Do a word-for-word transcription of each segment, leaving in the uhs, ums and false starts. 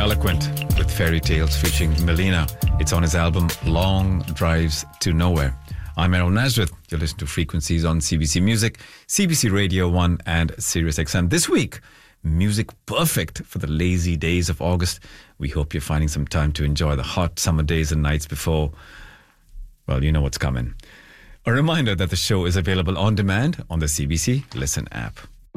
Eloquent with Fairy Tales featuring Melina. It's on his album Long Drives to Nowhere. I'm Errol Nazareth. You're listening to Frequencies on C B C Music, C B C Radio one and Sirius X M. This week, music perfect for the lazy days of August. We hope you're finding some time to enjoy the hot summer days and nights before, well, you know what's coming. A reminder that the show is available on demand on the C B C Listen app.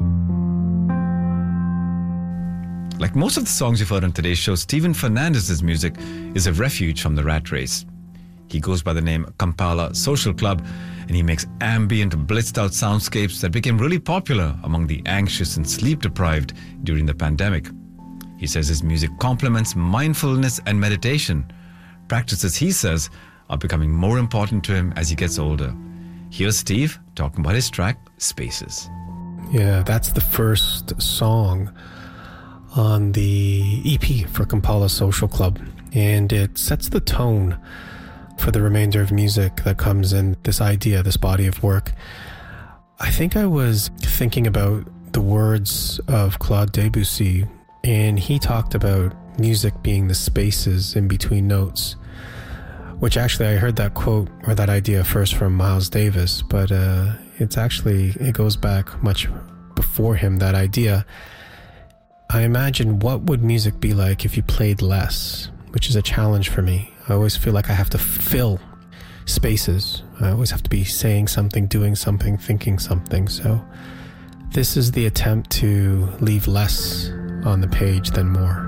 Like most of the songs you've heard on today's show, Stephen Fernandez's music is a refuge from the rat race. He goes by the name Kampala Social Club, and he makes ambient, blitzed out soundscapes that became really popular among the anxious and sleep deprived during the pandemic. He says his music complements mindfulness and meditation, practices he says are becoming more important to him as he gets older. Here's Steve talking about his track, Spaces. Yeah, that's the first song on the E P for Kampala Social Club, and it sets the tone for the remainder of music that comes in this idea, this body of work. I think I was thinking about the words of Claude Debussy, and he talked about music being the spaces in between notes, which actually I heard that quote or that idea first from Miles Davis, but uh, it's actually, it goes back much before him, that idea. I imagine what would music be like if you played less, which is a challenge for me. I always feel like I have to fill spaces. I always have to be saying something, doing something, thinking something. So this is the attempt to leave less on the page than more.